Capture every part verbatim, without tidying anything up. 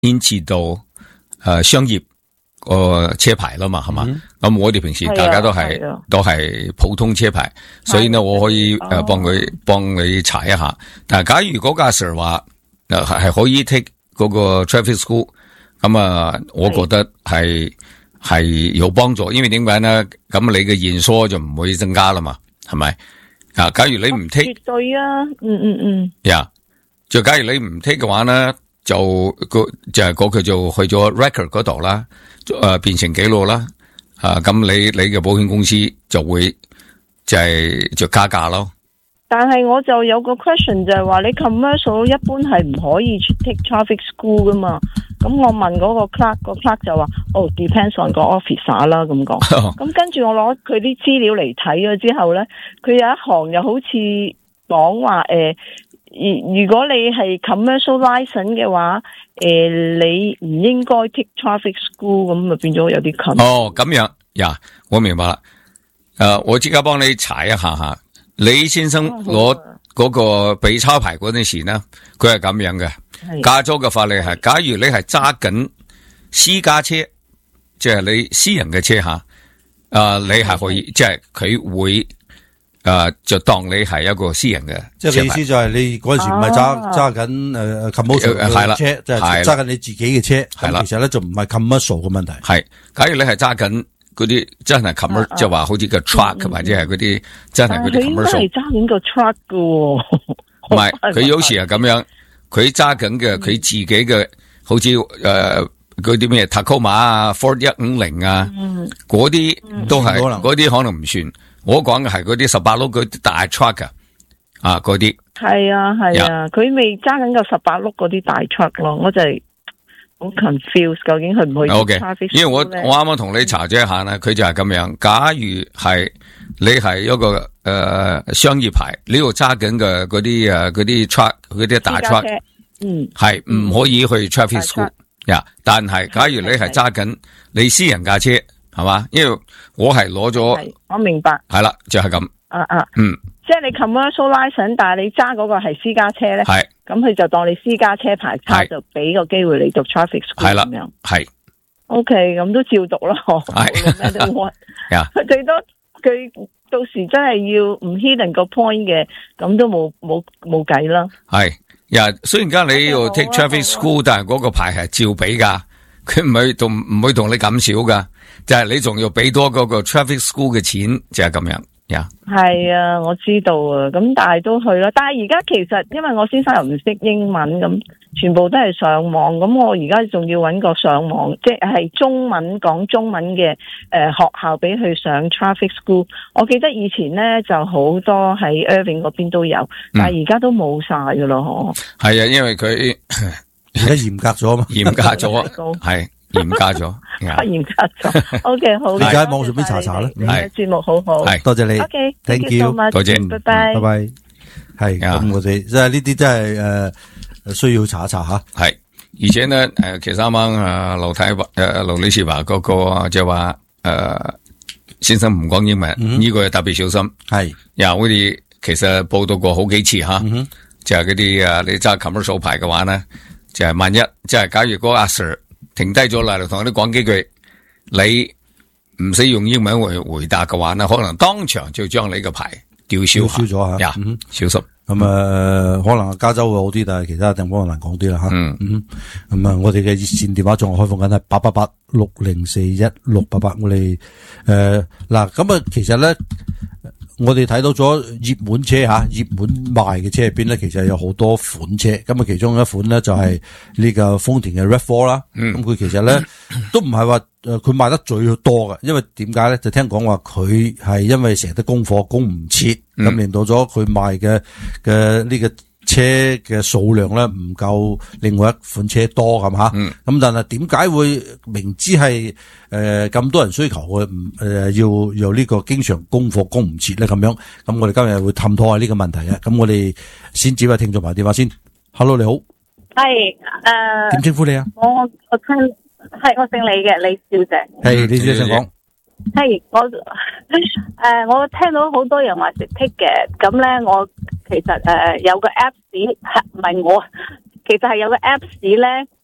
牽涉到誒、呃、商業個車牌啦嘛，係嘛？咁、嗯、我哋平時大家都係都係普通車牌，所以呢，我可以誒幫佢幫你查一下。但係假如嗰個阿 Sir 話誒係可以 take 嗰個 traffic school， 咁啊，我覺得係係有幫助，因為點解呢？咁你嘅驗疏就唔會增加啦嘛，係咪？啊，假如你唔 take， 絕對啊，嗯嗯嗯， 呀、yeah, 就假如你唔 take 嘅話呢，就個就係嗰個就去咗 record 嗰度啦。誒、呃，變成記錄啦，啊，咁你你嘅保險公司就會就係就加價咯。 但係我就有個 question 就係話，你 commercial 一般係唔可以 take traffic school 噶嘛？咁我問嗰個 clerk， 個 clerk 就話，哦 depends on 個 officer 啦咁講。咁跟住我攞佢啲資料嚟睇咗之後咧，佢有一行又好似講話誒。如果你係 commercial license 嘅話，誒、呃，你唔應該 take traffic school， 咁咪變咗有啲近。 哦，咁樣呀，我明白啦。誒、呃，我即刻幫你查一下吓。李先生攞嗰個俾抄牌嗰陣時呢，佢係咁樣嘅。加州嘅法例係，假如你係揸緊私家車，即係你私人嘅車吓，誒、呃，你係可以，即係佢會。誒、呃，就當你係一個私人嘅， 即係意思就係你嗰陣時唔係揸揸緊誒 commercial 嘅車，即係揸緊你自己嘅車，係啦。其實咧就唔係 commercial 嘅問題。係，假如你係揸緊嗰啲真係 commercial，即係話好似個 truck、嗯、或者係嗰啲真係嗰啲 commercial。佢應該係揸緊個 truck 噶，唔係佢有時係咁樣，佢揸緊嘅佢自己嘅，好似誒嗰啲咩 Tacoma 啊 ，Ford 一五零啊，嗰、嗯、啲都係嗰啲可能唔算。我講嘅係嗰啲十八轆嗰啲大 truck 啊，啊嗰啲係啊係啊，佢未揸緊個十八轆嗰啲大 truck 咯，我就係好 confused， 究竟佢唔去 ？OK， 因為我我啱啱同你查咗一下咧，佢就係咁樣。假如係你係一個誒、呃、商業牌，你要揸緊嘅嗰啲誒嗰啲 truck 嗰啲大 truck， 嗯，係唔可以去 traffic school 呀、嗯。但係假如你係揸緊你私人架車。係嘛？因為我係攞咗， 我明白。 係啦，就係、是、咁。 啊啊， 嗯， 即係你 commercial license， 但係你揸嗰個係私家車咧， 係， 咁佢就當你私家車牌卡，就俾個機會你讀 traffic school 係啦， 咁樣。 係。 O K， 咁都照讀咯。係。呀，最多佢到時真係要唔 hit 個 point 嘅，咁都冇冇冇計啦。 係呀，雖然間你要 take traffic school， 但係嗰個牌係照俾噶。佢唔會同唔會同你減少噶，就係、是、你仲要俾多嗰個 traffic school 嘅錢，就係咁樣呀。係、 yeah. 啊，我知道啊，咁但係都去啦。但係而家其實因為我先生又唔識英文，咁全部都係上網，咁我而家仲要搵個上網，即係中文講中文嘅誒、呃、學校俾佢上 traffic school。我記得以前咧就好多喺 Irving 嗰邊都有，但係而家都冇晒噶咯。嗬、嗯。係啊，因為佢。 而家嚴格咗嘛？ 嚴格咗，係嚴格咗， 嚴格咗。O K， 好。 而家喺網上邊查查咧， 係節目好好， 係多謝你。 O K，thank you， 多謝， 拜拜， 拜拜。係咁，我哋即係呢啲真係誒需要查一查吓。 係，而且呢誒，其實啱啱啊劉太誒劉女士話嗰個就話誒先生唔講英文，呢個特別小心。係，又我哋其實報道過好幾次吓，就係嗰啲誒你揸 commercial 牌嘅話呢。就係、是、萬一，即係假如嗰個阿 Sir 停低咗嚟，同我哋講幾句，你唔使用英文回回答嘅話呢，可能當場就將你個牌吊銷咗吓。呀、嗯， 小心。 咁啊、呃，可能加州會好啲，但係其他地方難講啲啦吓。嗯嗯。咁啊，我哋嘅熱線電話仲係開放緊，係八八八六零四一六八八。我哋誒嗱，咁啊，其實咧。我哋睇到咗熱門車吓，熱門賣嘅車入邊咧，其實有好多款車。咁啊，其中一款咧就係呢個豐田嘅 RAV 四 啦。咁佢其實咧都唔係話誒，佢賣得最多嘅，因為點解咧？就聽講話佢係因為成日都供貨供唔切，咁令到咗佢賣嘅嘅呢個車嘅數量咧唔夠另外一款車多，係嘛？咁、嗯、但係點解會明知係誒咁多人需求嘅，唔、呃、誒要有呢個經常供貨供唔切咧咁樣？咁我哋今日會探討下呢個問題啊！咁我哋先接下聽眾埋電話先。Hello， 你好。係誒。點稱呼你啊？ 我我聽係我姓李嘅李小姐。 係李小姐，請講。 係我誒、呃，我聽到好多人話食 tick 嘅，咁咧我其實誒、呃、有個 apps 係唔係我，其實係有個 apps 咧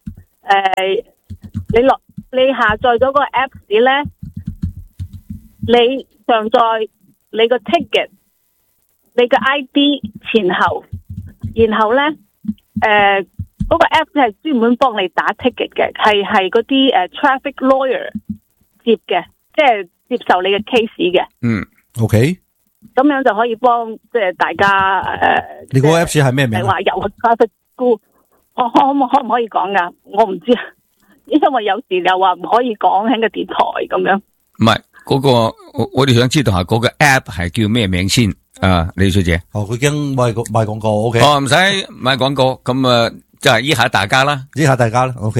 誒，你落你下載咗個 Apps 咧，你上載你個 ticket，你個 I D 前後，然後咧誒嗰個 Apps 係專門幫你打 ticket 嘅，係係嗰啲誒 traffic lawyer 接嘅，即係接受你嘅 case 嘅。 嗯 ，OK。 咁樣就可以幫即係大家誒。 你個 Apps 係咩名？ 你話有 traffic school，我可唔可唔可以講噶？我唔知，因為有時又話唔可以講喺個電台咁樣。 唔係嗰個，我我哋想知道下嗰個 app 係叫咩名先啊？李小姐。 哦，佢驚賣賣廣告 ，OK。 哦，唔使賣廣告，咁啊，即係依下大家啦， 依下大家啦 ，OK。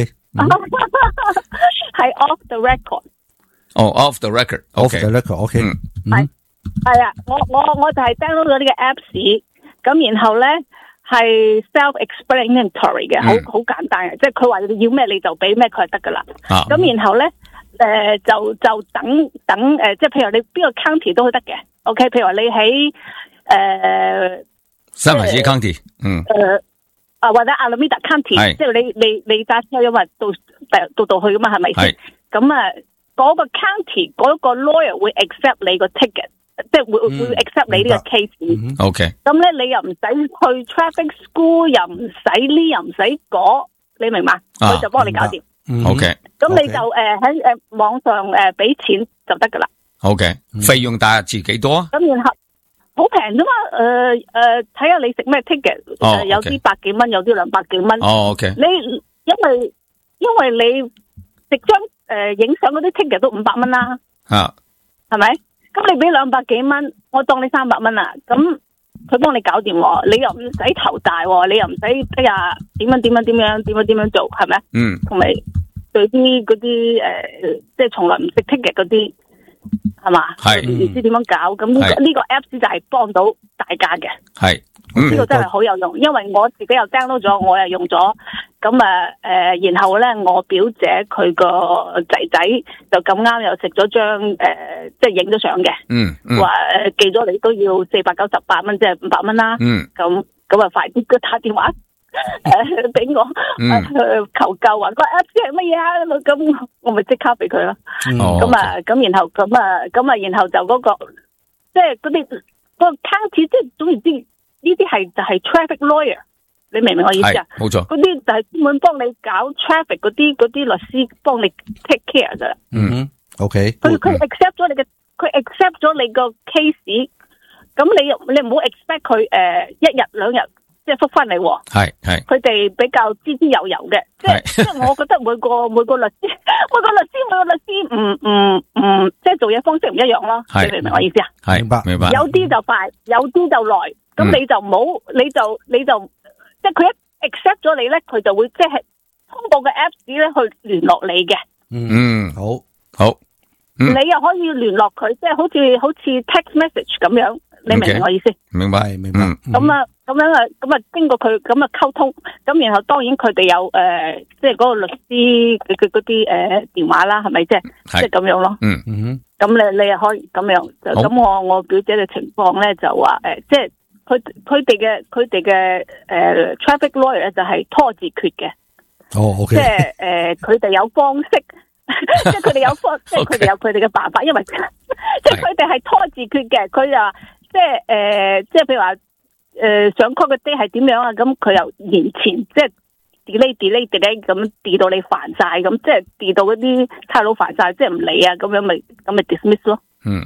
係 off the record。 哦 ，off the record，off the record，OK。 係係啊，我我我就係 download 咗呢個 apps， 咁然後咧係 self-explanatory 嘅，好好簡單嘅，即係佢話你要咩你就俾咩佢就得噶啦。咁然後咧誒就就等等誒，即係譬如你邊個 county 都得嘅 ，OK。譬如話你喺誒三藩市 county， 嗯誒啊或者 Alameda County， 即係你你你揸車因為到到到去噶嘛，係咪先？咁啊嗰個 county 嗰個 lawyer 會 accept 你個 ticket。即係會會 accept 你呢個 case，OK。咁咧你又唔使去 traffic school， 又唔使呢，又唔使嗰，你明嘛？佢就幫你搞掂。 OK。 咁你就誒喺誒網上誒俾錢就得噶啦。 OK。費用大致幾多啊？ 咁然後好平啫嘛，誒誒睇下你食咩 ticket， 有啲百幾蚊，有啲兩百幾蚊。 哦 OK。 你因為因為你食張誒影相嗰啲 ticket 都五百蚊啦。 啊。係咪？咁你俾兩百幾蚊，我當你三百蚊啦。咁佢幫你搞掂我，你又唔使頭大，你又唔使哎呀點樣點樣點樣點樣點樣做，係咪？ 嗯。同埋對啲嗰啲誒，即係從來唔識 ticket 嗰啲，係嘛？係。唔知點樣搞，咁呢個呢個 apps 就係幫到大家嘅。係。呢個真係好有用，因為我自己又 download 咗，我又用咗。咁啊誒，然後咧，我表姐佢個仔仔就咁啱又食咗張誒，即係影咗相嘅。嗯。話誒寄咗嚟都要四百九十八蚊，即係五百蚊啦。嗯。咁咁啊，快啲佢打電話誒俾我誒求救，話個 app 係乜嘢啊？咁我咪即刻俾佢啦。咁啊，咁然後咁啊，咁啊，然後就嗰個即係嗰啲嗰個 county，即係總言之，呢啲係就係 traffic lawyer。你明唔明我意思啊？冇錯，嗰啲就係專門幫你搞 traffic 嗰啲嗰啲律師幫你 take care 噶啦。 嗯 ，OK。 佢佢 accept 咗你嘅，佢 accept 咗你個 case， 咁你你唔好 expect 佢誒一日兩日即係復翻嚟。係係。佢哋比較滋滋悠悠嘅，即係即係我覺得每個每個律師每個律師每個律師唔唔唔即係做嘢方式唔一樣咯。你明唔明我意思啊？係明白明白。有啲就快，有啲就耐，咁你就唔好，你就你就。即係佢一 accept 咗你咧，佢就會即係通過個 apps 咧去聯絡你嘅。 嗯，好，好。 你又可以聯絡佢，即係好似好似 text message 咁樣，你明唔明我意思？ 明白，明白。 咁啊，咁樣啊，咁啊，經過佢咁啊溝通，咁然後當然佢哋有誒，即係嗰個律師佢佢嗰啲誒電話啦，係咪即係即係咁樣咯？嗯嗯。咁你你又可以咁樣，咁我我表姐嘅情況咧就話誒，即係。佢佢哋嘅佢哋嘅誒 traffic lawyer 咧就係拖字訣嘅。哦 OK 即係誒佢哋有方式，即係佢哋有方，即係佢哋有佢哋嘅辦法，因為即係佢哋係拖字訣嘅。佢就話即係誒，即係譬如話誒上 call 嘅 day 係點樣啊？咁佢又延前，即係 delay delay delay 咁 delay 到你煩晒，咁即係 delay 到嗰啲差佬煩晒，即係唔理啊，咁樣咪咁咪 dismiss 咯。嗯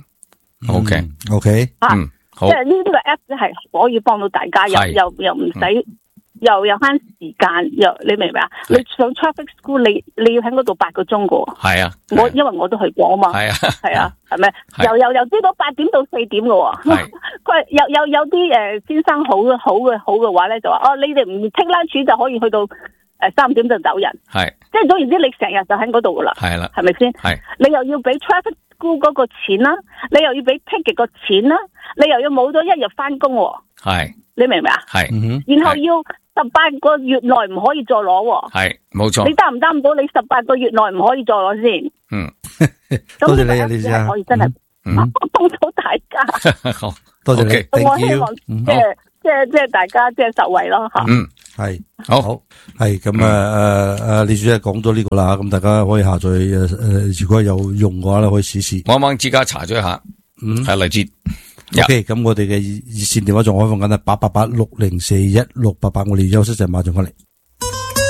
OK OK 嗯。 即係呢啲個 app 咧係可以幫到大家，又又又唔使，又又慳時間，又你明唔明啊？你上 traffic school， 你你要喺嗰度八個鐘噶。係啊，我因為我都去過啊嘛。係啊，係啊，係咪？由由由朝早八點到四點噶。佢有有有啲誒先生好嘅好嘅好嘅話咧，就話哦，你哋唔 take lunch 就可以去到誒三點就走人。係，即係總言之，你成日就喺嗰度噶啦。係啦，係咪先？係，你又要俾 traffic school 嗰個錢啦，你又要俾 ticket 個錢啦。你又要冇咗一日翻工，係你明唔明啊？係，然後要十八個月內唔可以再攞，係冇錯。你擔唔擔到你十八個月內唔可以再攞先？嗯，多謝你啊，李生，可以真係幫到大家。 好，多謝你， 我希望即係即係即係大家即係受惠咯吓。嗯， 係好好係咁啊誒誒，李主席講咗呢個啦，咁大家可以下載誒誒，如果有用嘅話咧，可以試試。 我啱啱之家查咗一下，嗯，係荔枝。 OK，咁我哋嘅熱線電話仲開放緊係八八八六零四一六八八，我哋休息陣馬上翻嚟。